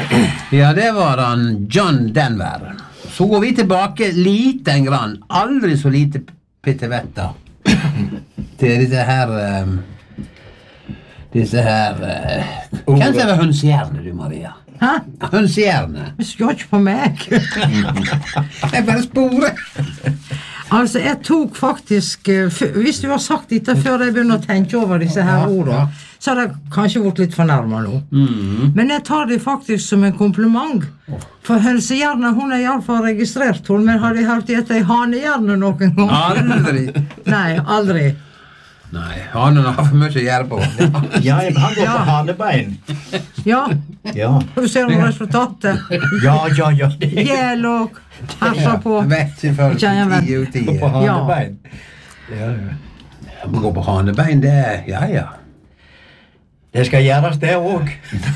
Ja, det var han John Denver. Så går vi tilbake liten grann, aldri så lite pitevetta, til disse her Hvem som var hønsehjerne, du, Maria? Hæ? Hønsehjerne. Jeg skal ikke på meg. Jeg bare sporer. Altså, jeg tok faktisk, hvis du har sagt dette før jeg begynner å tenke over disse her ordene, så har jeg kanskje vært litt fornærmet nå. Men jeg tar det faktisk som en kompliment. For hønsehjerne, hun I alle fall registrert hun, men har de hørt det etter hanehjerne noen gang? Aldri. Nei, aldri. Nei, hanen har for mye å gjøre på. Ja, han går på hanebein. Ja, Ja. du ser noe resultatet. Ja. Gjel og herser på. Jeg vet ikke før Ikke jeg vet. 10 ut 10. På hanebein. Ja. Å gå på hanebein, det ja. Det skal gjøres det også.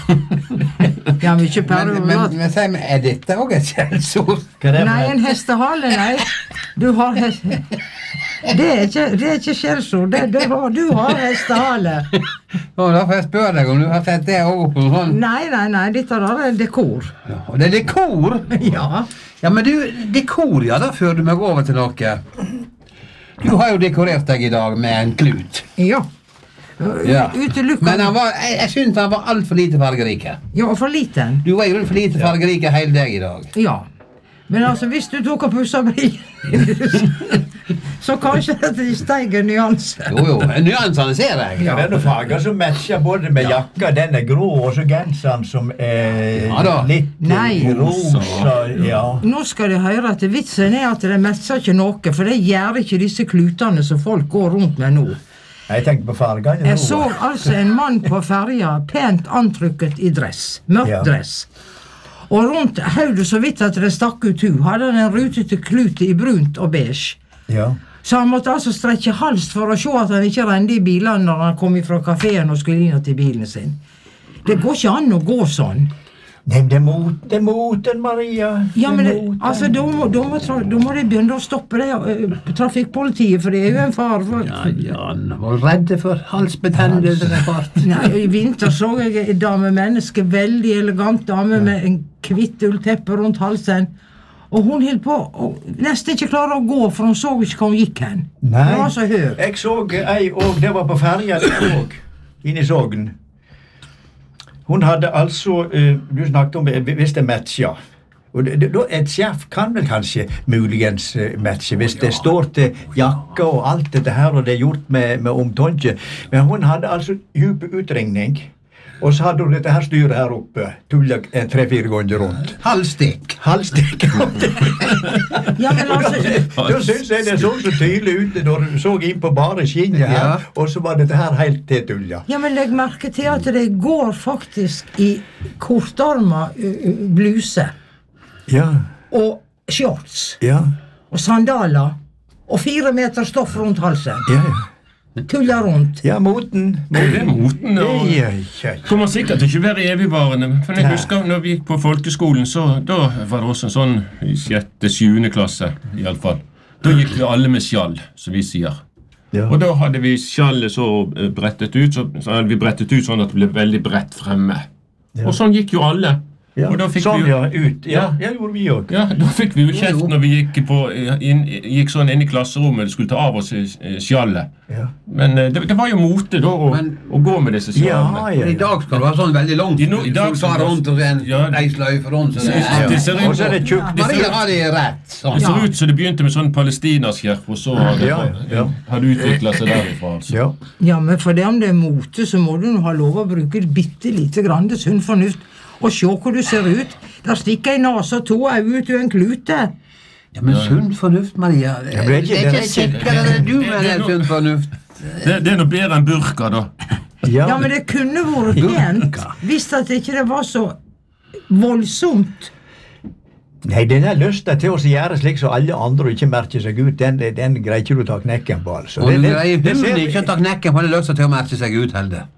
Ja, men ikke periodat. Men si meg, dette også et kjensord? Hva det Nei, for en hestehale, nei. Du har det ikke skjellsord. Du har hestehale. Da får jeg spørre deg om du har sett det også på sånn. Nei, dette er dekor. Ja, og det er dekor? Ja. Ja, men du, dekor, ja, da fører du meg over til noe. Du har jo dekorert deg I dag med en klut. Ja. Ja. Utelukket. Men jeg synes han var alt for lite fargerike. Ja, og for liten. Du var jo for lite fargerike hele deg I dag. Ja. Men altså, hvis du tok og pusset brillene, så kanskje dette steiger nyanse. Jo, nyansene ser jeg. Ja, det er noen farger som matcher både med jakka, den er grå, og så genseren som Ja da. litt Nei. rosa. Ja. Nå skal de høre at vitsen at det messer ikke noe, for det gjør ikke disse klutene som folk går rundt med nå. Jeg tenkte på fargene nå. Jeg så altså en mann på ferja, pent antrykket I dress, mørk Ja. dress. Og rundt hodet så vidt at det stakk ut hadde han en rutete klute I brunt og beige. Ja. Så han måtte altså strekke hals for å se at han ikke rende I bilene når han kom fra kaféen og skulle inn til bilen sin. Det går ikke an å gå sånn. Nei, det er moten, Maria. Ja, men Det er moten. altså, da må de begynne å stoppe det trafikkpolitiet, for det jo en fare for... Ja, han var redde for halsbetennelse til fart. Nei, I vinter så jeg en damemenneske, veldig elegant dame med en kvitt ullteppe rundt halsen, og hun hilt på å nesten ikke klare å gå, for hun så ikke hvor hun gikk hen. Nei, Det var så høy. jeg så ei og det var på ferja det også, inne I Sogn. Hun hadde altså, du snakket om hvis det matcher. Og da et sjef kan vel kanskje muligens matche, hvis det står til jakka og alt dette her, og det gjort med omtanke. Men hun hadde altså djup utringning. Og så hadde hun dette her styret her oppe, tullet 3-4 ganger rundt. Halvstikk. Halvstikk. Ja, men altså... Da synes jeg det så tydelig ut når du så inn på bare skinnet her, Ja. og så var dette her helt til tullet. Ja, men legg merke til at det går faktisk I kortarma bluse Ja, og shorts ja, og sandaler og 4 meter stoff rundt halsen. ja. Tuller rundt. Ja, moten. Det er moten, og Ja. kommer sikkert ikke være evigvarende. For jeg Nei. husker når vi gikk på folkeskolen, så da var det også en sånn I 6.-7. klasse, I alle fall. Da gikk vi alle med skjall, som vi sier. Ja. Og da hadde vi skjallet så brettet ut, så hadde vi brettet ut sånn at det ble veldig bredt fremme. Ja. Og sånn gikk jo alle. Ja. Og da fikk sånn, vi jo, ja, ut. Ja, ja, gjorde vi også. ja, da fikk vi jo kjeft når vi gikk sånn inn I klasserommet og skulle ta av oss skjallet. Ja. Men det var jo mote da å gå med disse skjallene. Ja, I dag skal det være sånn veldig langt. I dag så tar rundt og en Ja. sløyfe rundt. Så det, Ja. Det ser ut- Og så er det tjukt. Maria har det rett. Sånn. Det ser ut som det begynte med sånn palestinaskjerf, og så har det, har det utviklet seg derifra. Altså. Ja. Ja, men for det om det mote, så må du nå ha lov å bruke bitte lite grann det sunn fornuft. Og se hvor du ser ut. Der stikker en nase og 2 øyne ut en klute. Ja, men sunn fornuft, Maria. Det Ja, men er ikke kjekkere enn du med sunn fornuft. Det er noe bedre enn burka, da. Ja, men det kunne vært pent hvis at ikke det var så voldsomt. Nei, den er lysten til å gjøre slik som alle andre og ikke merke seg ut, den greier ikke du ta knekken på, altså. Og du greier hunden ikke å ta knekken på det løsa til å merke seg ut, Helde.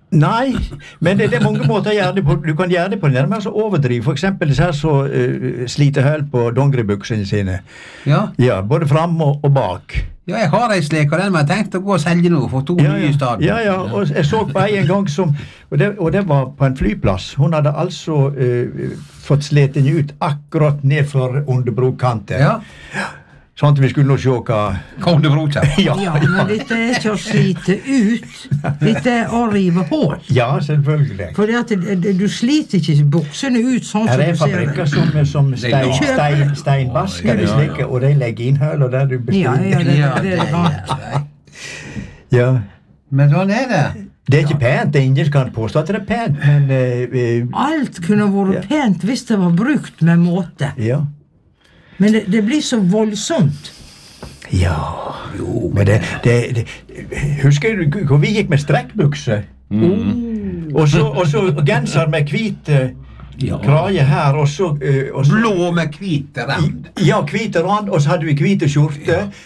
Nei, men det er mange måter å gjøre det på. Du kan gjøre det på den mer så overdriv. For eksempel disse her så sliter høl på dongeribuksene sine. Ja. Ja, både fram og bak. Ja, jeg har en slik, og den har jeg tenkt å gå og selge nå for 2 nye i stedet. Ja, og jeg så på en gang som, og det var på en flyplass. Hun hadde altså fått slet den ut akkurat ned for underbrokanten. Ja. Sånn at vi skulle nå se hva... Kom det broker. Ja, men dette er ikke å slite ut. Dette er å rive hål. Ja, selvfølgelig. Fordi at du sliter ikke buksene ut sånn som Her du er ser fabrikker som steinbasker, og de legger inn høl, og der du bestiller. Ja, det er vant. Ja. Men sånn er det. Det er ikke pent, det er ingen som kan påstå at det er pent, men... Alt kunne vært pent hvis det var brukt med måte. Ja. Men det blir så voldsomt. Ja, men det husker du hvor vi gikk med strekkbukser? Og så genser med hvit kraje her, og så Blå med hvit rand. Ja, hvit rand, og så hadde vi hvite skjorte,